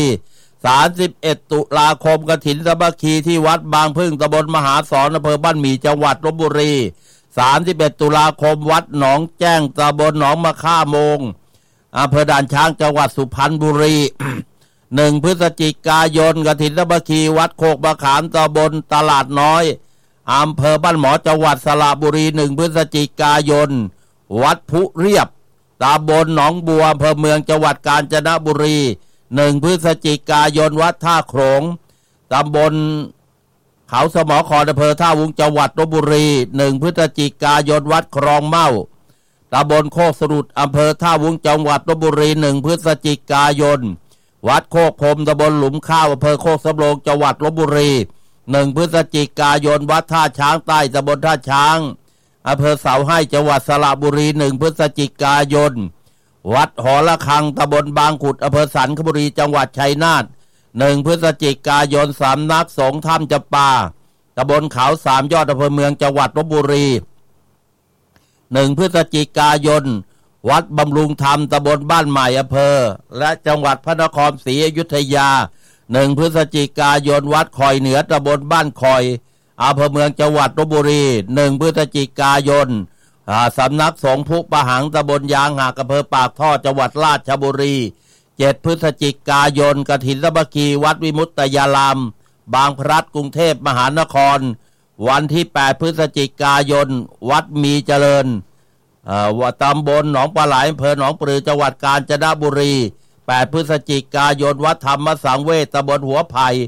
31 ตุลาคมกฐินสามัคคีที่วัดบางพึ่งตำบลมหาสอนอำเภอบ้านหมี่จังหวัดลพบุรี31 ตุลาคมวัดหนองแจ้งตำบลหนองมะค่าโมงอำเภอด่านช้างจังหวัดสุพรรณบุรี1 พฤศจิกายนกฐินสามัคคีวัดโคกมะขามตำบลตลาดน้อยอำเภอบ้านหมอจังหวัดสระบุรี1 พฤศจิกายนวัดพุเรียบตำบลหนองบัวอำเภอเมืองจังหวัดกาญจนบุรี1 พฤศจิกายนวัดท่าโขงตำบลเขาสมอคออำเภอท่าวุ้งจังหวัดลพบุรี1 พฤศจิกายนวัดคลองเม่าตำบลโคกสรุดอำเภอท่าวุ้งจังหวัดลพบุรี1 พฤศจิกายนวัดโคกพรมตำบลหลุมข้าวอำเภอโคกสำโรงจังหวัดลพบุรี1 พฤศจิกายนวัดท่าช้างใต้ตำบลท่าช้างอำเภอเสาให้จังหวัดสระบุรี1 พฤศจิกายนวัดหอระฆังตำบลบางขุดอำเภอสันคบุรีจังหวัดชัยนาท1 พฤศจิกายนสำนักสงฆ์ถ้ำจำปาตำบลเขา3 ยอดอำเภอเมืองจังหวัดลพบุรี1 พฤศจิกายนวัดบำรุงธรรมตำบลบ้านใหม่อำเภอและจังหวัดพระนครศรีอยุธยา1 พฤศจิกายนวัดคอยเหนือตำบลบ้านคอยอำเภอเมืองจังหวัดลพบุรี1 พฤศจิกายนสำนักสงฆ์พุปะหังตำบลยางหากอำเภอปากท่อจังหวัดราชบุรี7 พฤศจิกายนกฐินสามัคคีวัดวิมุตตยารามบางพลัดกรุงเทพมหานครวันที่8 พฤศจิกายนวัดมีเจริญตำบลหนองปลาไหลอำเภอหนองปลือจังหวัดกาญจนบุรี8 พฤศจิกายนวัดธรรมสังเวชตำบลหัวไผ่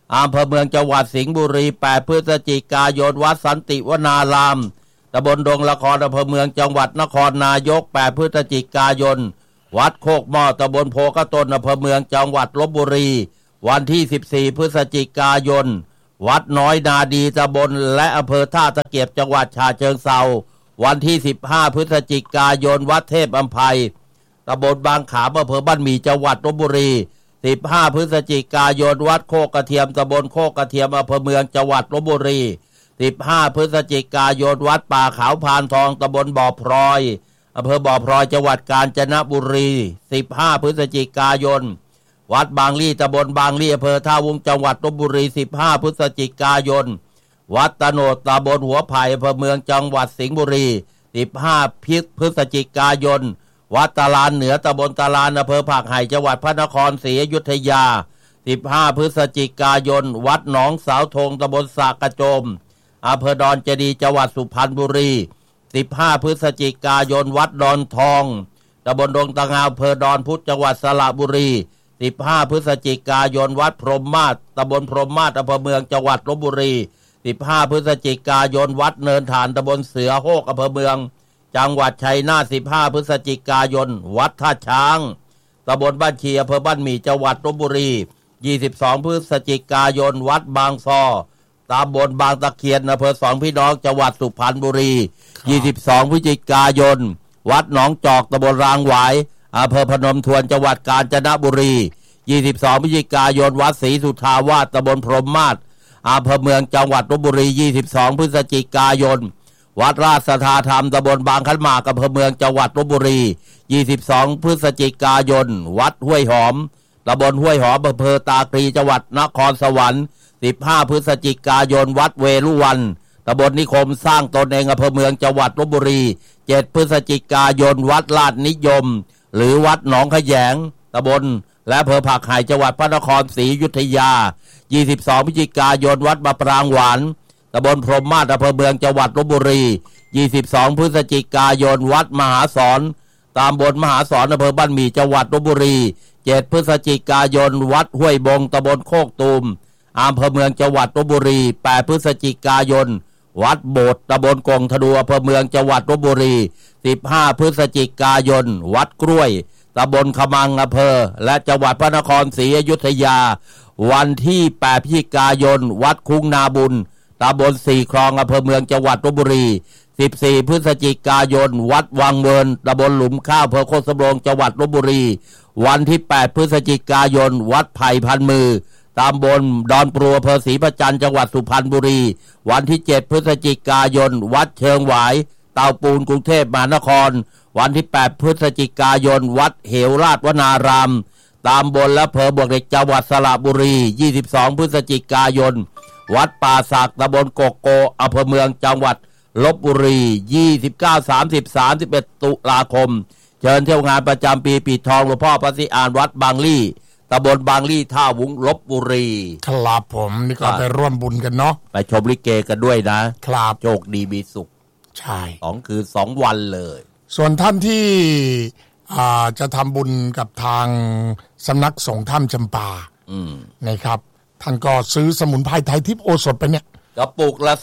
อำเภอเมืองจังหวัดสิงห์บุรี8พฤศจิกายนวัดสันติวนารามตำบลดงละครอำเภอเมืองจังหวัดนครนายก8พฤศจิกายนวัดโคกหม้อตำบลโพกระต้นอำเภอเมืองจังหวัดลพบุรีวันที่14พฤศจิกายนวัดน้อยนาดีตำบลและอำเภอท่าตะเกียบจังหวัดฉะเชิงเทราวันที่15พฤศจิกายนวัดเทพอำไพตำบลบางขามอำเภอบ้านหมี่จังหวัดลพบุรี15พฤศจิกายนวัดโคกกระเทียมตำบลโคกกระเทียมอำเภอเมืองจังหวัดลพบุรี15พฤศจิกายนวัดป่าขาวพานทองตำบลบ่อพลอยอำเภอบ่อพลอยจังหวัดกาญจนบุรี15พฤศจิกายนวัดบางลี่ตำบลบางลี่อำเภอท่าวุ้งจังหวัดลพบุรี15พฤศจิกายนวัดตโนดตำบลหัวไผ่อำเภอเมืองจังหวัดสิงห์บุรี15พฤศจิกายนวัดตะลานเหนือตำบลตะลานอำเภอผักไห่จังหวัดพระนครศรีอยุธยา15พฤศจิกายนวัดหนองสาวธงตำบลสระกระโจมอำเภอดอนเจดีย์จังหวัดสุพรรณบุรี15พฤศจิกายนวัดดอนทองตำบลดงตะงาวอำเภอดอนพุธจังหวัดสระบุรี15พฤศจิกายนวัดพรหมมาศตำบลพรหมมาศอำเภอเมืองจังหวัดลพบุรี15พฤศจิกายนวัดเนินฐานตำบลเสือโฮกอำเภอเมืองจังหวัดชัยนาท15พฤศจิกายนวัดท่าช้างตำบลบ้านเชียอำเภอบ้านหมี่จังหวัดลพบุรี22พฤศจิกายนวัดบางซอตำบลบางตะเคียนอำเภอสองพี่น้องจังหวัดสุพรรณบุรี22พฤศจิกายนวัดหนองจอกตำบลรางหวายอำเภอพนมทวนจังหวัดกาญจนบุรี22พฤศจิกายนวัดศรีสุทธาวาสตำบลพรหมมาศอำเภอเมืองจังหวัดลพบุรี22พฤศจิกายนวัดราชสัทธาธรรมตำบลบางขันหมากอำเภอเมืองจังหวัดลพบุรี22พฤศจิกายนวัดห้วยหอมตำบลห้วยหอมอำเภอตาคลีจังหวัดนครสวรรค์15พฤศจิกายนวัดเวรุวันตำบลนิคมสร้างตนเองอำเภอเมืองจังหวัดลพบุรี7พฤศจิกายนวัดลาดนิยมหรือวัดหนองขแยงตำบลและอำเภอผักไห่จังหวัดพระนครศรีอยุธยา22พฤศจิกายนวัดมะปรางหวานตำบลพรหมมาศอำเภอเมืองจังหวัดลพบุรี22พฤศจิกายนวัดมหาสอนตำบลมหาสอนอำเภอบ้านหมี่จังหวัดลพบุรี7พฤศจิกายนวัดห้วยบงตำบลโคกตูมอำเภอเมืองจังหวัดลพบุรี8พฤศจิกายนวัดโบสถ์ตำบลกงทะดูอำเภอเมืองจังหวัดลพบุรี15พฤศจิกายนวัดกล้วยตำบลขมังอำเภอและจังหวัดพระนครศรีอยุธยาวันที่8พฤศจิกายนวัดคุ้งนาบุญตำบลสี่คลองอำเภอเมืองจังหวัดลพบุรี14พฤศจิกายนวัดวังเวิร์นตำบลหลุมข้าวอำเภอโคกสำโรงจังหวัดลพบุรีวันที่8พฤศจิกายนวัดไผ่พันมือตำบลดอนปลัวอำเภอศรีประจันจังหวัดสุพรรณบุรีวันที่7พฤศจิกายนวัดเชิงหวายเตาปูนกรุงเทพมหานครวันที่8พฤศจิกายนวัดเหวราชวนารามตำบลและอำเภอบวกเหล็กจังหวัดสระบุรี22พฤศจิกายนวัดป่าสักตำบลโกโกอำเภอเมืองจังหวัดลพบุรี29 30 31ตุลาคมเชิญเที่ยวงานประจำปีปิดทองหลวงพ่อพระศรีอานวัดบางลี่ตำบลบางลี่ท่าวุ้งลพบุรีครับผมนี่ก็ไปร่วมบุญกันเนาะไปชมลิเกกันด้วยนะครับโชคดีมีสุขใช่ 2 คืน 2 วันเลยส่วนท่านที่จะทำบุญกับทางสำนักสงฆ์ถ้ำจำปานะครับท่านก็ซื้อสมุนไพรไทยทิพย์โอสถไปเนี่ยกระปุกละ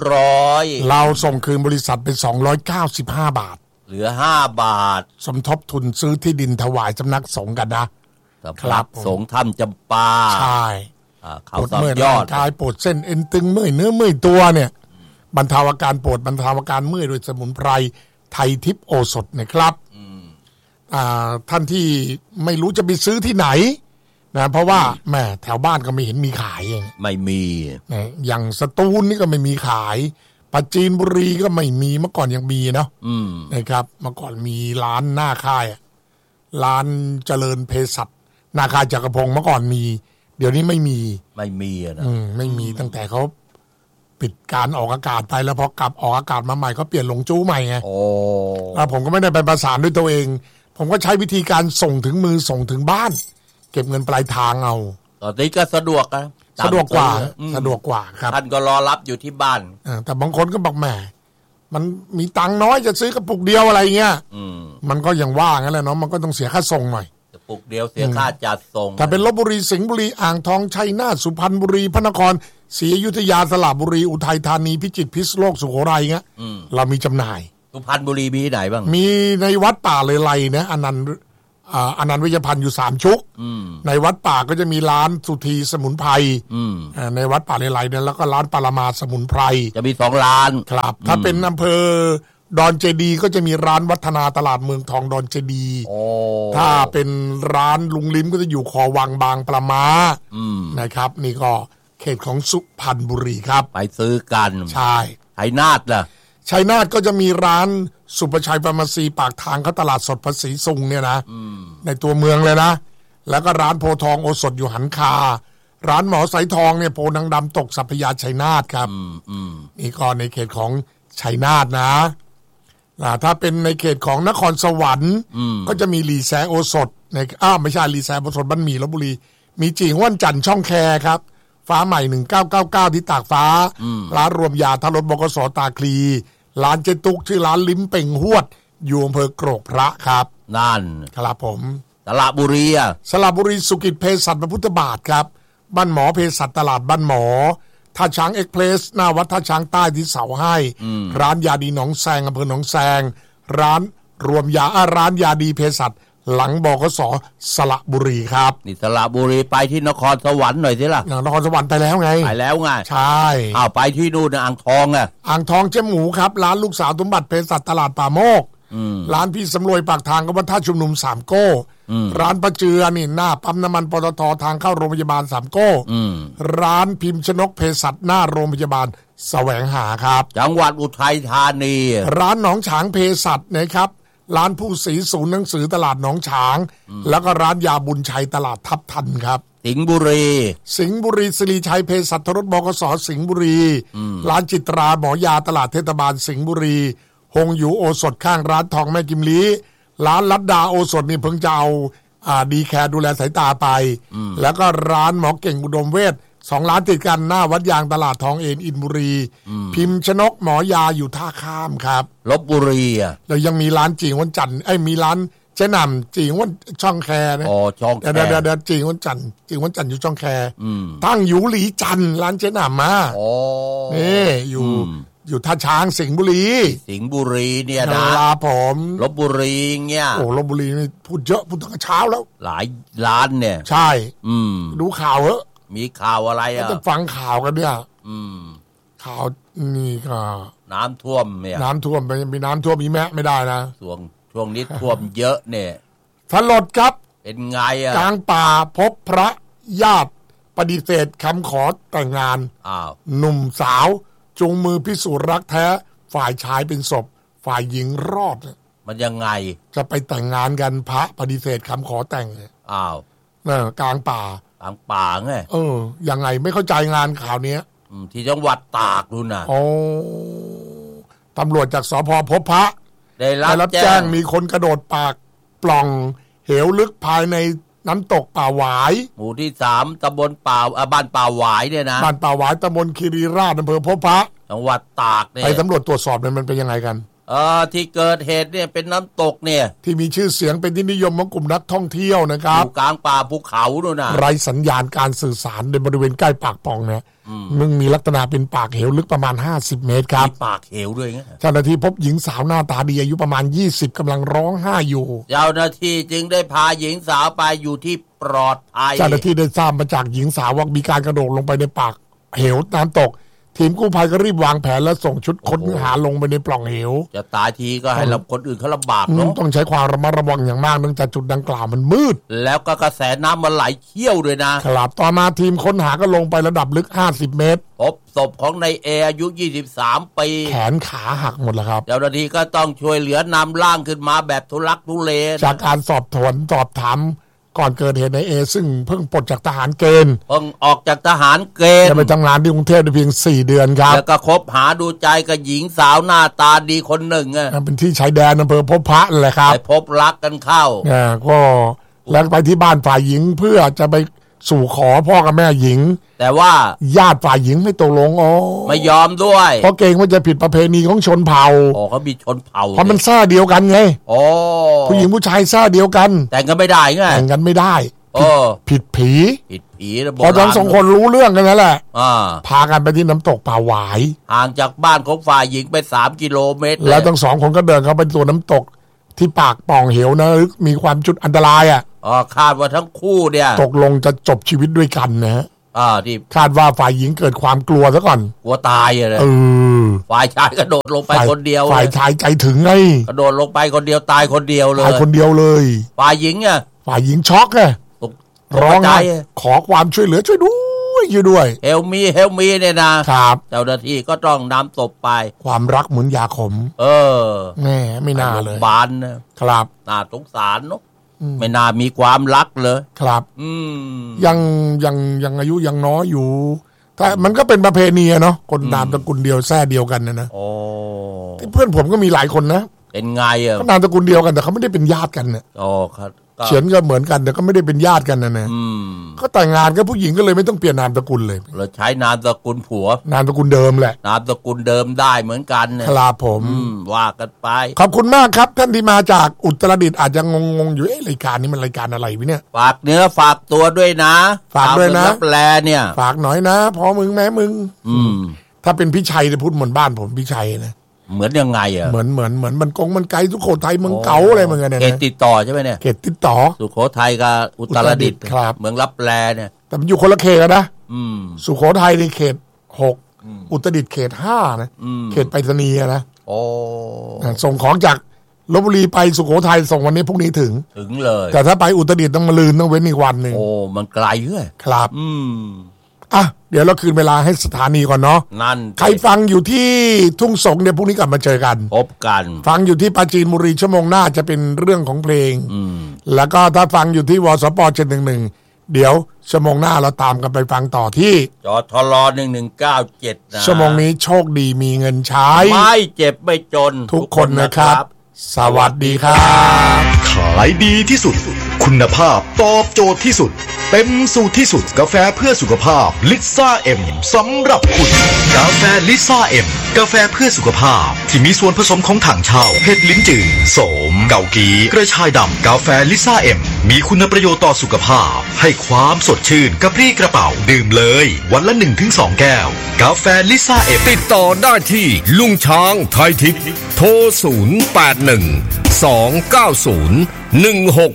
300 เราส่งคืนบริษัทเป็น295 บาทเหลือ5 บาทสมทบทุนซื้อที่ดินถวายสำนักสงฆ์กันนะครับสงฆ์ถ้ำจำปาใช่เขาสามยอดกายปวดเส้นเอ็นตึงเมื่อยเนื้อเมื่อยตัวเนี่ยบรรเทาอาการปวดบรรเทาอาการเมื่อยโดยสมุนไพรไทยทิพย์โอสถนะครับท่านที่ไม่รู้จะไปซื้อที่ไหนนะเพราะว่าแม่แถวบ้านก็ไม่เห็นมีขายไม่มีอย่างสตูลนี่ก็ไม่มีขายปัจจีนบุรีก็ไม่มีเมื่อก่อนยังมีเนาะนะครับเมื่อก่อนมีร้านหน้าค่ายร้านเจริญเภสัชหน้าค่ายจักรพงศ์เมื่อก่อนมีเดี๋ยวนี้ไม่มีนะไม่มีตั้งแต่เขาปิดการออกอากาศไปแล้วพอกลับออกอากาศมาใหม่เขาเปลี่ยนลงจู้ใหม่ไงแล้วผมก็ไม่ได้ไปประสานด้วยตัวเองผมก็ใช้วิธีการส่งถึงมือส่งถึงบ้านเก็บเงินปลายทางเอาตอนนี้ก็สะดวกนะสะดวกกว่าครับท่านก็รอรับอยู่ที่บ้านแต่บางคนก็บอกแหมมันมีตังค์น้อยจะซื้อกระปุกเดียวอะไรเงี้ยมันก็ยังว่างั้นแหละเนาะมันก็ต้องเสียค่าส่งหน่อยปุกเดียวเสียค่าจัดส่งถ้าเป็นลพบุรีสิงห์บุรีอ่างทองชัยนาทสุพรรณบุรีพระนครศรีอยุธยาสระบุรีอุทัยธานีพิจิตรพิษณุโลกสุโขทัยเงี้ยเรามีจำหน่ายสุพรรณบุรีมีไหนบ้างมีในวัดป่าเลไลนะอนันต์วิทยาพันธ์อยู่3ชุกในวัดป่าก็จะมีร้านสุธีสมุนไพรในวัดป่าเลไลเนี่ยแล้วก็ร้านปารามาสมุนไพรจะมี2ร้านครับถ้าเป็นอำเภอดอนเจดีก็จะมีร้านวัฒนาตลาดเมืองทองดอนเจดีถ้าเป็นร้านลุงลิ้มก็จะอยู่คอวังบางปลาม้านะครับนี่ก็เขตของสุพรรณบุรีครับไปซื้อกันใช่ชัยนาทล่ะชัยนาทก็จะมีร้านสุประชัยฟาร์มาซีปากทางเขาตลาดสดภาษีซุงเนี่ยนะในตัวเมืองเลยนะแล้วก็ร้านโพทองโอสถอยู่หันคาร้านหมอสายทองเนี่ยโพนังดำตกสัพยาชัยนาทครับนี่ก็ในเขตของชัยนาทนะถ้าเป็นในเขตของนครสวรรค์ก็จะมีลีแซโอสถในไม่ใช่ลีแซโอสถบ้านหมี่ลพบุรีมีจีงว่านจันทร์ช่องแคครับฟ้าใหม่1999ที่ตากฟ้าร้านรวมยาทารถบกสตาคลีร้านเจตุกชื่อร้านลิ้มเป่งหวดอยู่อำเภอโกรกพระครับนั่นครับผมสระบุรีสระบุรีสุกิจเภสัชพระพุทธบาทครับบ้านหมอเภสัชตลาดบ้านหมอท่าช้างเอ็กเพรสหน้าวัดท่าช้างใต้ที่เสาให้ร้านยาดีหนองแซงอำเภอหนองแซงร้านรวมยาร้านยาดีเภสัชหลังบกสสระบุรีครับนี่สระบุรีไปที่นครสวรรค์หน่อยสิล่ะนครสวรรค์ไปแล้วไงใช่ไปที่นู่นอ่างทองอ่างทองเจ๊หมูครับร้านลูกสาวสมบัติเภสัชตลาดป่าโมกร้านพี่สำรวยปากทางกับวัดท่าชุมนุม3โก้ร้านประเจือนี่หน้าปั๊มน้ำมันปตททางเข้าโรงพยาบาล3โก้ร้านพิมพ์ชนกเภสัชหน้าโรงพยาบาลแสวงหาครับจังหวัดอุทัยธานีร้านหนองฉางเภสัชนะครับร้านผู้ศรีศูนย์หนังสือตลาดหนองฉางแล้วก็ร้านยาบุญชัยตลาดทับทันครับสิงห์บุรีสิริชัยเภสัชรถบกสสิงห์บุรีร้านจิตราหมอยาตลาดเทศบาลสิงห์บุรีฮงอยู่โอสถข้างร้านทองแม่กิมลีร้านลัดดาโอสถนี่เพิ่งจะเอาดีแคร์ดูแลสายตาไปแล้วก็ร้านหมอเก่งอุดมเวช2ร้านติดกันหน้าวัดยางตลาดทองเอ็นอินบุรีพิมพ์ชนกหมอยาอยู่ท่าข้ามครับลพบุรีแล้วยังมีร้านจีงวันจันทร์มีร้านเจ๊หน่ำจีงวันช่องแคนะช่องแคเดี๋ยวจีงวันจันทร์อยู่ช่องแคตั้งอยู่หลีจันทร์ร้านเจ๊หน่ำมานี่อยู่ท่าช้างสิงห์บุรีเนี่ยนะครับผมลพบุรีเงี้ยลพบุรีนี่พูดเยอะพูดตั้งแต่เช้าแล้วหลายร้านเนี่ยใช่ดูข่าวเหรอมีข่าวอะไรจะฟังข่าวกันเนี่ยข่าวนี่ก็น้ำท่วมเนี่ยน้ำท่วมมีน้ำท่วมมีแม้ไม่ได้นะช่วงนี้ท่วมเยอะเนี่ยสลดครับเป็นไงกลางป่าพบพระญาติปฏิเสธคำขอแต่งงานหนุ่มสาวจูงมือพิสูจน์รักแท้ฝ่ายชายเป็นศพฝ่ายหญิงรอดมันยังไงจะไปแต่งงานกันพระปฏิเสธคำขอแต่งกลางป่าไงยังไงไม่เข้าใจงานข่าวนี้ที่จังหวัดตากดูนะตำรวจจากสภ.พบพระได้รับแจ้งมีคนกระโดดปากปล่องเหวลึกภายในน้ำตกป่าหวายหมู่ที่3ตำบลบ้านป่าหวายเนี่ยนะบ้านป่าหวายตำบลคีรีราชอำเภอพบพระจังหวัดตากเนี่ยไปตำรวจตรวจสอบมันเป็นยังไงกันที่เกิดเหตุเนี่ยเป็นน้ำตกเนี่ยที่มีชื่อเสียงเป็นที่นิยมของกลุ่มนักท่องเที่ยวนะครับอยู่กลางป่าภูเขาด้วยนะไร้สัญญาณการสื่อสารในบริเวณใกล้ปากปล่องเนี่ยมึงมีลักษณะเป็นปากเหวลึกประมาณ50เมตรครับปากเหวด้วยไงเจ้าหน้าที่พบหญิงสาวหน้าตาดีอายุประมาณ20กำลังร้องไห้อยู่เจ้าหน้าที่จึงได้พาหญิงสาวไปอยู่ที่ปลอดภัยเจ้าหน้าที่ได้ทราบมาจากหญิงสาวว่ามีการกระโดดลงไปในปากเหวน้ำตกทีมกู้ภัยก็รีบวางแผนและส่งชุดค้นหาลงไปในปล่องเหวจะตายทีก็ให้คนอื่นเขาลำบากเนาะต้องใช้ความระมัดระวังอย่างมากเนื่องจากจุดดังกล่าวมันมืดแล้วก็กระแสน้ำมันไหลเชี่ยวด้วยนะครับต่อมาทีมค้นหาก็ลงไประดับลึก50เมตรพบศพของนายเออายุ23ปีแขนขาหักหมดแล้วครับเจ้าหน้าที่ก็ต้องช่วยเหลือนำร่างขึ้นมาแบบทุลักทุเลจากการสอบถามก่อนเกิดเหตุในเอซึ่งเพิ่งปลดจากทหารเกณฑ์ออกจากทหารเกณฑ์จะไปทำงานที่กรุงเทพได้เพียง4เดือนครับแล้วก็คบหาดูใจกับหญิงสาวหน้าตาดีคนหนึ่งเป็นที่ชายแดนอำเภอพบพระแหละครับไปพบรักกันเข้าก็แล้วไปที่บ้านฝ่ายหญิงเพื่อจะไปสู่ขอพ่อกับแม่หญิงแต่ว่าญาติฝ่ายหญิงไม่ตกลงไม่ยอมด้วยเพราะเกรงว่าจะผิดประเพณีของชนเผ่าเขามีชนเผ่าเพราะมันซ่าเดียวกันไงผู้หญิงผู้ชายซ่าเดียวกันแต่งกันไม่ได้ไงแต่งกันไม่ได้ผิดผีพอทั้งสองคนรู้เรื่องกันแล้วแหละพากันไปที่น้ำตกป่าหวายห่างจากบ้านของฝ่ายหญิงไป3 กิโลเมตรแล้วทั้งสองคนก็เดินเข้าไปตัวน้ำตกที่ปากป่องเหวนะมีความจุดอันตรายคาดว่าทั้งคู่เนี่ยตกลงจะจบชีวิตด้วยกันนะที่คาดว่าฝ่ายหญิงเกิดความกลัวซะก่อนกลัวตายเลยฝ่ายชายกระโดดลงไปคนเดียวฝ่ายชายใจถึงไงกระโดดลงไปคนเดียวตายคนเดียวเลยตายคนเดียวเลยฝ่ายหญิงเนี่ยฝ่ายหญิงช็อกไงร้องไห้ขอความช่วยเหลือช่วยด้วยเฮลมีเนี่ยนะครับเจ้าหน้าที่ก็ต้องนำศพไปความรักเหมือนยาขมแม่ไม่น่าเลยบานนะครับน่าสงสารเนาะไม่น่ามีความรักเลยครับยังอายุยังน้อยอยู่แต่มันก็เป็นประเพณีเนาะคนนามสกุลเดียวแท้เดียวกันนะเพื่อนผมก็มีหลายคนนะเป็นไงเขานามสกุลเดียวกันแต่เขาไม่ได้เป็นญาติกันเนี่ยครับเขียนก็เหมือนกันแต่ก็ไม่ได้เป็นญาติกันนะก็แต่งงานกับผู้หญิงก็เลยไม่ต้องเปลี่ยนนามสกุลเลยเราใช้นามสกุลผัวนามสกุลเดิมแหละนามสกุลเดิมได้เหมือนกันครับผมว่ากันไปขอบคุณมากครับท่านที่มาจากอุตรดิตถ์อาจจะงงอยู่รายการนี้มันรายการอะไรวะเนี่ยฝากเนื้อฝากตัวด้วยนะฝากด้วยนะแปลเนี่ยฝากหน่อยนะพอมึงแม่มึงถ้าเป็นพี่ชัยจะพูดเหมือนบ้านผมพี่ชัยนะเหมือนยังไงเหมือนมันไกลสุโขทัยเมืองเก่าอะไรเหมือนกันเนี่ยเขตติดต่อใช่ไหมเนี่ยเขตติดต่อสุโขทัยกับอุตรดิตถ์เมืองลับแลเนี่ยแต่มันอยู่คนละเขตนะสุโขทัยในเขต6อุตรดิตถ์เขต5นะเขตไปรษณีย์นะส่งของจากลพบุรีไปสุโขทัยส่งวันนี้พรุ่งนี้ถึงเลยแต่ถ้าไปอุตรดิตถ์ต้องมาลืนต้องเว้นอีกวันนึงมันไกลเลยครับเดี๋ยวเราคืนเวลาให้สถานีก่อนเนาะนั่นใครฟังอยู่ที่ทุ่งสงเนี่ยพรุ่งนี้กลับมาเจอกันพบกันฟังอยู่ที่ปราจีนบุรีชั่วโมงหน้าจะเป็นเรื่องของเพลงแล้วก็ถ้าฟังอยู่ที่วสป711เดี๋ยวชั่วโมงหน้าเราตามกันไปฟังต่อที่จทล1197นะชั่วโมงนี้โชคดีมีเงินใช้ไม่เจ็บไม่จนทุกคนนะครับสวัสดีครับขายดีที่สุดคุณภาพตอบโจทย์ที่สุดเต็มสูตรที่สุดกาแฟเพื่อสุขภาพลิซ่าเอ็มสำหรับคุณกาแฟลิซ่าเอ็มกาแฟเพื่อสุขภาพที่มีส่วนผสมของถังเช่าเห็ดลิ้นจือโสมเกากีกระชายดำกาแฟลิซ่าเอ็มมีคุณประโยชน์ต่อสุขภาพให้ความสดชื่นกระปรี้กระเป๋าดื่มเลยวันละ 1-2 แก้วกาแฟลิซ่าเอ็มติดต่อได้ที่ลุงช้างไทยทิพย์โทร081-290-1691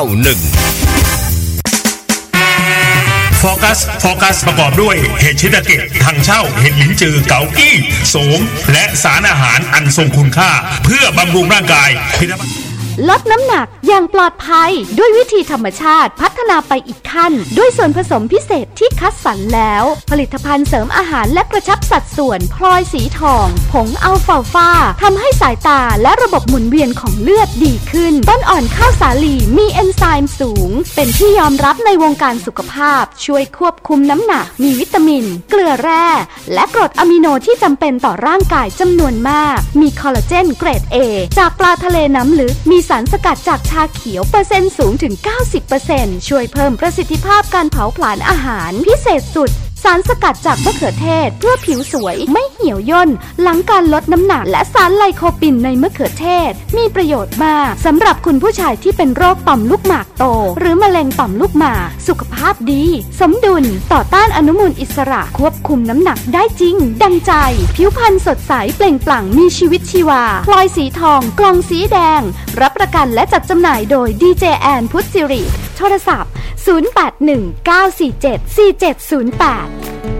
โฟกัสประกอบด้วยเห็ดชิตาเกะถังเช่าเห็ดหลินจือเกากี้โสมและสารอาหารอันทรงคุณค่าเพื่อบำรุงร่างกายลดน้ำหนักอย่างปลอดภัยด้วยวิธีธรรมชาติพัฒนาไปอีกขั้นด้วยส่วนผสมพิเศษที่คัดสรรแล้วผลิตภัณฑ์เสริมอาหารและกระชับสัดส่วนพลอยสีทองผงอัลฟาฟาทำให้สายตาและระบบหมุนเวียนของเลือดดีขึ้นต้นอ่อนข้าวสาลีมีเอนไซม์สูงเป็นที่ยอมรับในวงการสุขภาพช่วยควบคุมน้ำหนักมีวิตามินเกลือแร่และกรดอะมิโนที่จำเป็นต่อร่างกายจำนวนมากมีคอลลาเจนเกรด A จากปลาทะเลน้ำลึกมีสารสกัดจากชาเขียวเปอร์เซ็นต์สูงถึง 90% ช่วยเพิ่มประสิทธิภาพการเผาผลาญอาหารพิเศษสุดสารสกัดจากมะเขือเทศเพื่อผิวสวยไม่เหี่ยวย่นหลังการลดน้ำหนักและสารไลโคปินในมะเขือเทศมีประโยชน์มากสำหรับคุณผู้ชายที่เป็นโรคต่อมลูกหมากโตหรือมะเร็งต่อมลูกหมากสุขภาพดีสมดุลต่อต้านอนุมูลอิสระควบคุมน้ำหนักได้จริงดังใจผิวพรรณสดใสเปล่งปลั่งมีชีวิตชีวาพลอยสีทองกล่องสีแดงรับประกันและจัดจำหน่ายโดยดีเจแอนพุทธศิริโทรศัพท์0819474708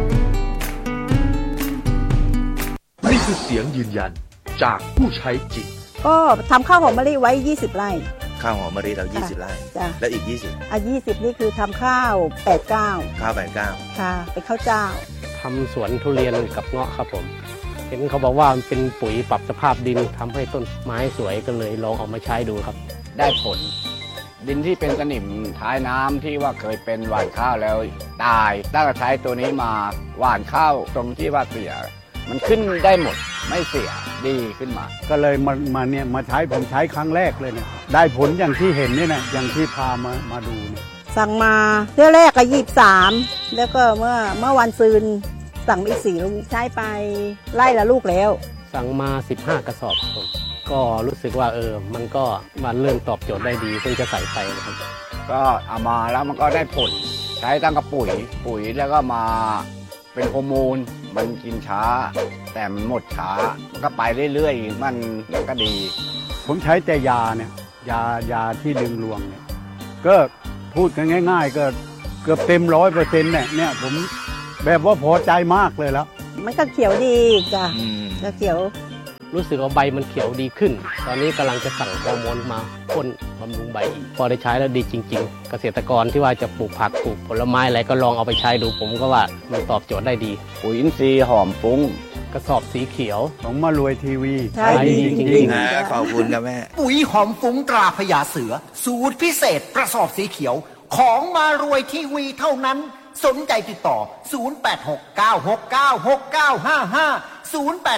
นี่คือเสียงยืนยันจากผู้ใช้จริงก็ทำข้าวหอมมะลิไว้20ไร่ข้าวหอมมะลิเรา20ไร่แล้วอีก 20นี่คือทำข้าว89 ข้าว89 ค่ะเป็นข้าวเจ้าทำสวนทุเรียนกับเงาะครับผมเห็นเขาบอกว่ามันเป็นปุ๋ยปรับสภาพดินทำให้ต้นไม้สวยก็เลยลองเอามาใช้ดูครับได้ผลดินที่เป็นสนิมท้ายน้ำที่ว่าเคยเป็นหว่านข้าวแล้วตายตั้งแต่ใช้ตัวนี้มาหว่านข้าวตรงที่ว่าเสียมันขึ้นได้หมดไม่เสียดีขึ้นมาก็เลยมาใช้ผมใช้ครั้งแรกเลยเนี่ยได้ผลอย่างที่เห็นนี่นะอย่างที่พามาดูเนี่ยสั่งมาเที่ยวแรกก็23แล้วก็เมื่อวันซืนสั่งอีก4 ลูกใช้ไปไล่ละลูกแล้วสั่งมา15 กระสอบผมก็รู้สึกว่ามันก็มันเริ่มตอบโจทย์ได้ดีเพิ่งจะใส่ไปนะครับก็เอามาแล้วมันก็ได้ผลใช้ตั้งกับปุ๋ยแล้วก็มาเป็นฮอร์โมนมันกินช้าแต่มันหมดช้ามันก็ไปเรื่อยๆมันก็ดีผมใช้แต่ยาเนี่ยยาที่ดึงรวงเนี่ยก็พูดกันง่ายๆก็เกือบเต็ม100%เนี่ยผมแบบว่าพอใจมากเลยแล้วมันก็เขียวดีจ้ะก็เขียวรู้สึกว่าใบมันเขียวดีขึ้นตอนนี้กำลังจะสั่งฮอร์โมนมาพ่นบำรุงใบอีกพอได้ใช้แล้วดีจริงๆเกษตรกรที่ว่าจะปลูกผักปลูกผลไม้อะไรก็ลองเอาไปใช้ดูผมก็ว่ามันตอบโจทย์ได้ดีปุ๋ยอินทรีย์หอมฟุ้งกระสอบสีเขียวของมารวยทีวีใช่ดีจริงๆนะขอบคุณครับแม่ปุ๋ยหอมฟุ้งตราพญาเสือสูตรพิเศษกระสอบสีเขียวของมารวยทีวีเท่านั้นสนใจติดต่อ0869696955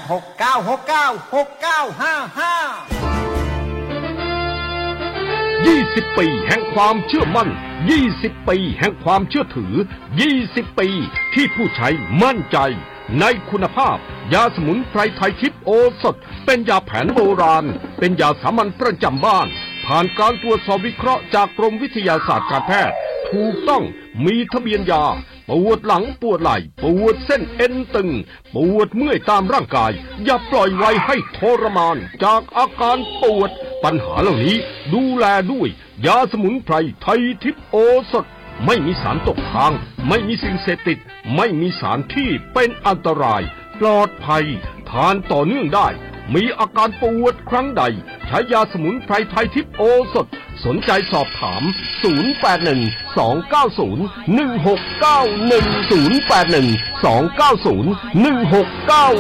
20 ปีแห่งความเชื่อมั่น20 ปีแห่งความเชื่อถือ20 ปีที่ผู้ใช้มั่นใจในคุณภาพยาสมุนไพรไทยทิพย์โอสถเป็นยาแผนโบราณเป็นยาสามัญประจำบ้านผ่านการตรวจสอบวิเคราะห์จากกรมวิทยาศาสตร์การแพทย์ถูกต้องมีทะเบียนยาปวดหลังปวดไหล่ปวดเส้นเอ็นตึงปวดเมื่อยตามร่างกายอย่าปล่อยไว้ให้ทรมานจากอาการปวดปัญหาเหล่านี้ดูแลด้วยยาสมุนไพรไทยทิพย์โอสถไม่มีสารตกค้างไม่มีสิ่งเสพติดไม่มีสารที่เป็นอันตรายปลอดภัยทานต่อเนื่องได้มีอาการปวดครั้งใดใช้ยาสมุนไพรไทยทิพย์โอสถสนใจสอบถาม0812901691 0812901691